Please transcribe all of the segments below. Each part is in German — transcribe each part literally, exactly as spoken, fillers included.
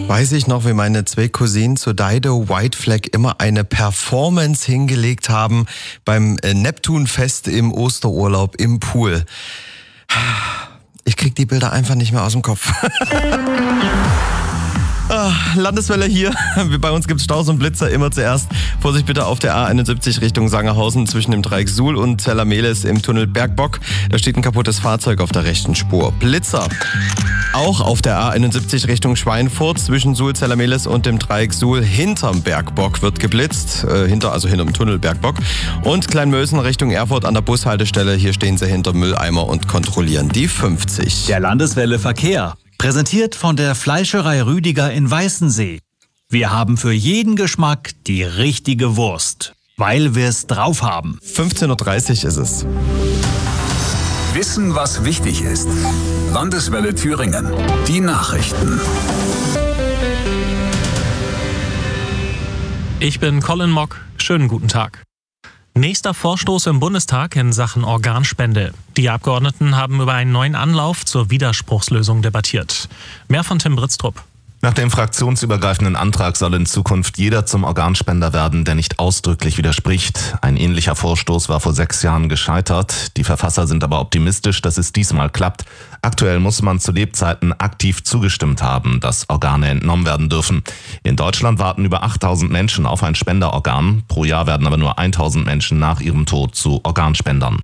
Weiß ich noch, wie meine zwei Cousinen zu Dido White Flag immer eine Performance hingelegt haben beim Neptunfest im Osterurlaub im Pool. Ich krieg die Bilder einfach nicht mehr aus dem Kopf. Ah, Landeswelle hier. Bei uns gibt's Staus und Blitzer immer zuerst. Vorsicht bitte auf der A einundsiebzig Richtung Sangerhausen zwischen dem Dreieck Suhl und Zellermehlis im Tunnel Bergbock. Da steht ein kaputtes Fahrzeug auf der rechten Spur. Blitzer. Auch auf der A einundsiebzig Richtung Schweinfurt zwischen Suhl, Zellermehlis und dem Dreieck Suhl hinterm Bergbock wird geblitzt. Äh, hinter, also hinterm Tunnel Bergbock. Und Kleinmösen Richtung Erfurt an der Bushaltestelle. Hier stehen sie hinter Mülleimer und kontrollieren die fünfzig. Der Landeswelle Verkehr. Präsentiert von der Fleischerei Rüdiger in Weißensee. Wir haben für jeden Geschmack die richtige Wurst, weil wir es drauf haben. fünfzehn Uhr dreißig ist es. Wissen, was wichtig ist. Landeswelle Thüringen. Die Nachrichten. Ich bin Colin Mock. Schönen guten Tag. Nächster Vorstoß im Bundestag in Sachen Organspende. Die Abgeordneten haben über einen neuen Anlauf zur Widerspruchslösung debattiert. Mehr von Tim Britztrup. Nach dem fraktionsübergreifenden Antrag soll in Zukunft jeder zum Organspender werden, der nicht ausdrücklich widerspricht. Ein ähnlicher Vorstoß war vor sechs Jahren gescheitert. Die Verfasser sind aber optimistisch, dass es diesmal klappt. Aktuell muss man zu Lebzeiten aktiv zugestimmt haben, dass Organe entnommen werden dürfen. In Deutschland warten über achttausend Menschen auf ein Spenderorgan. Pro Jahr werden aber nur tausend Menschen nach ihrem Tod zu Organspendern.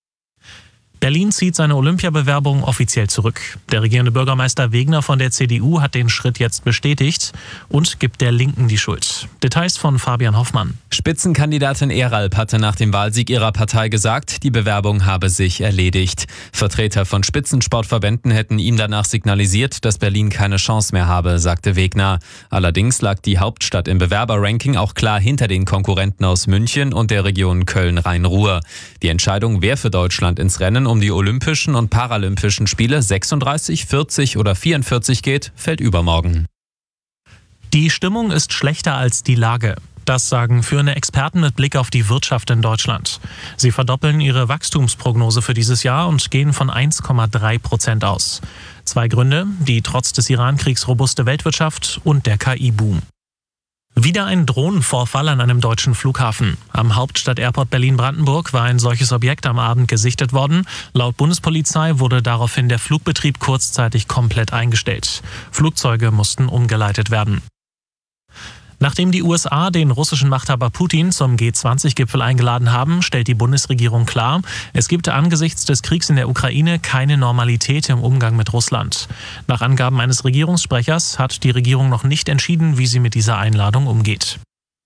Berlin zieht seine Olympiabewerbung offiziell zurück. Der regierende Bürgermeister Wegner von der C D U hat den Schritt jetzt bestätigt und gibt der Linken die Schuld. Details von Fabian Hoffmann. Spitzenkandidatin Eralp hatte nach dem Wahlsieg ihrer Partei gesagt, die Bewerbung habe sich erledigt. Vertreter von Spitzensportverbänden hätten ihm danach signalisiert, dass Berlin keine Chance mehr habe, sagte Wegner. Allerdings lag die Hauptstadt im Bewerberranking auch klar hinter den Konkurrenten aus München und der Region Köln-Rhein-Ruhr. Die Entscheidung, wer für Deutschland ins Rennen um die Olympischen und Paralympischen Spiele sechsunddreißig, vierzig oder vierundvierzig geht, fällt übermorgen. Die Stimmung ist schlechter als die Lage. Das sagen führende Experten mit Blick auf die Wirtschaft in Deutschland. Sie verdoppeln ihre Wachstumsprognose für dieses Jahr und gehen von eins Komma drei Prozent aus. Zwei Gründe: die trotz des Iran-Kriegs robuste Weltwirtschaft und der K I-Boom. Wieder ein Drohnenvorfall an einem deutschen Flughafen. Am Hauptstadt-Airport Berlin-Brandenburg war ein solches Objekt am Abend gesichtet worden. Laut Bundespolizei wurde daraufhin der Flugbetrieb kurzzeitig komplett eingestellt. Flugzeuge mussten umgeleitet werden. Nachdem die U S A den russischen Machthaber Putin zum G zwanzig Gipfel eingeladen haben, stellt die Bundesregierung klar, es gibt angesichts des Kriegs in der Ukraine keine Normalität im Umgang mit Russland. Nach Angaben eines Regierungssprechers hat die Regierung noch nicht entschieden, wie sie mit dieser Einladung umgeht.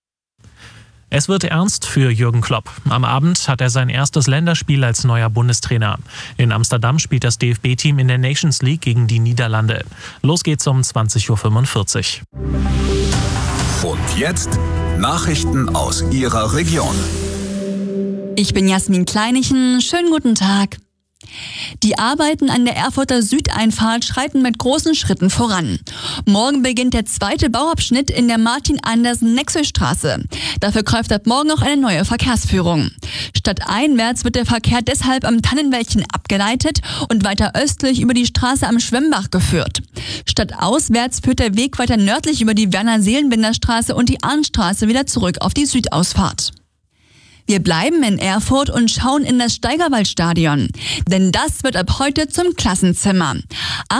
Es wird ernst für Jürgen Klopp. Am Abend hat er sein erstes Länderspiel als neuer Bundestrainer. In Amsterdam spielt das D F B-Team in der Nations League gegen die Niederlande. Los geht's um zwanzig Uhr fünfundvierzig. Und jetzt Nachrichten aus Ihrer Region. Ich bin Jasmin Kleinichen. Schönen guten Tag. Die Arbeiten an der Erfurter Südeinfahrt schreiten mit großen Schritten voran. Morgen beginnt der zweite Bauabschnitt in der Martin-Andersen-Nexel-Straße. Dafür greift ab morgen auch eine neue Verkehrsführung. Stadteinwärts wird der Verkehr deshalb am Tannenwäldchen abgeleitet und weiter östlich über die Straße am Schwemmbach geführt. Stadtauswärts führt der Weg weiter nördlich über die Werner-Seelenbinder-Straße und die Arnstraße wieder zurück auf die Südausfahrt. Wir bleiben in Erfurt und schauen in das Steigerwaldstadion, denn das wird ab heute zum Klassenzimmer.